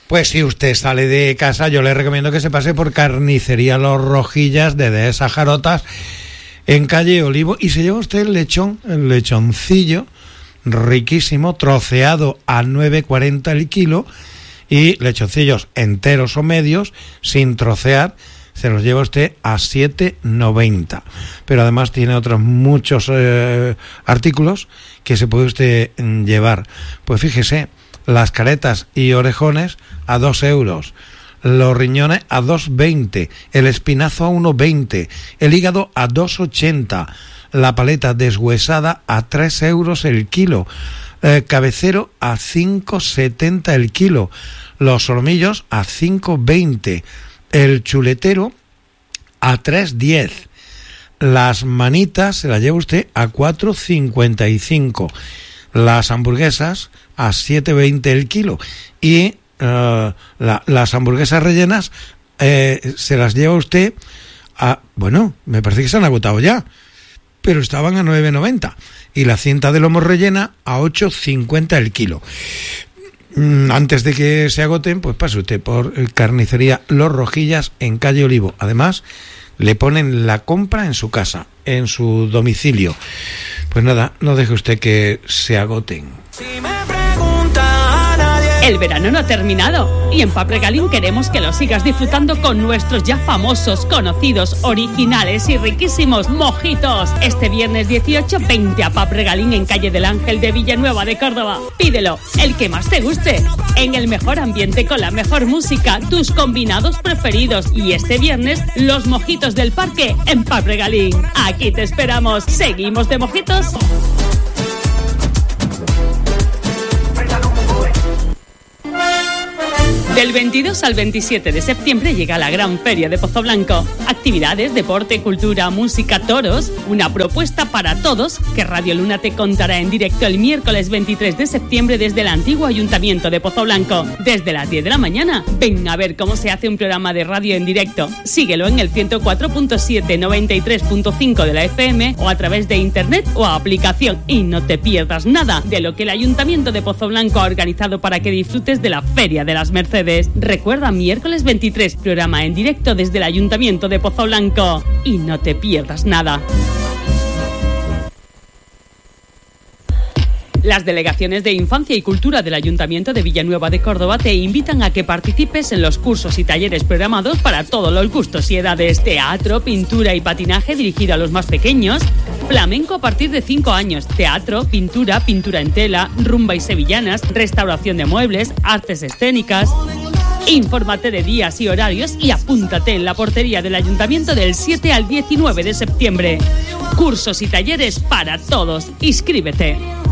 Pues si usted sale de casa, yo le recomiendo que se pase por Carnicería Los Rojillas de Dehesa Jarotas, en calle Olivo, y se lleva usted el lechoncillo, riquísimo, troceado a 9,40 el kilo, y lechoncillos enteros o medios, sin trocear, se los lleva usted a 7,90. Pero además tiene otros muchos artículos que se puede usted llevar. Pues fíjese, las caretas y orejones a 2 euros, los riñones a 2,20, el espinazo a 1,20, el hígado a 2,80, la paleta deshuesada a 3 euros el kilo, cabecero a 5,70 el kilo, los solomillos a 5,20, el chuletero a 3,10, las manitas se las lleva usted a 4,55, las hamburguesas a 7,20 el kilo, y las hamburguesas rellenas se las lleva usted a, bueno, me parece que se han agotado ya, pero estaban a 9,90, y la cinta de lomo rellena a 8,50 el kilo. Antes de que se agoten, pues pase usted por Carnicería Los Rojillas en calle Olivo. Además, le ponen la compra en su casa, en su domicilio. Pues nada, no deje usted que se agoten. El verano no ha terminado y en Pub Regalín queremos que lo sigas disfrutando con nuestros ya famosos, conocidos, originales y riquísimos mojitos. Este viernes 18, 20 a Pub Regalín en calle del Ángel de Villanueva de Córdoba. Pídelo, el que más te guste, en el mejor ambiente con la mejor música, tus combinados preferidos, y este viernes los mojitos del parque en Pub Regalín. Aquí te esperamos. ¿Seguimos de mojitos? Del 22 al 27 de septiembre llega la Gran Feria de Pozoblanco. Actividades, deporte, cultura, música, toros. Una propuesta para todos que Radio Luna te contará en directo el miércoles 23 de septiembre desde el antiguo Ayuntamiento de Pozoblanco. Desde las 10 de la mañana, ven a ver cómo se hace un programa de radio en directo. Síguelo en el 104.7, 93.5 de la FM o a través de internet o aplicación. Y no te pierdas nada de lo que el Ayuntamiento de Pozoblanco ha organizado para que disfrutes de la Feria de las Mercedes. Recuerda, miércoles 23, programa en directo desde el Ayuntamiento de Pozoblanco. Y no te pierdas nada. Las delegaciones de Infancia y Cultura del Ayuntamiento de Villanueva de Córdoba te invitan a que participes en los cursos y talleres programados para todos los gustos y edades. Teatro, pintura y patinaje dirigido a los más pequeños. Flamenco a partir de 5 años. Teatro, pintura, pintura en tela, rumba y sevillanas, restauración de muebles, artes escénicas. Infórmate de días y horarios y apúntate en la portería del Ayuntamiento del 7 al 19 de septiembre. Cursos y talleres para todos. Inscríbete.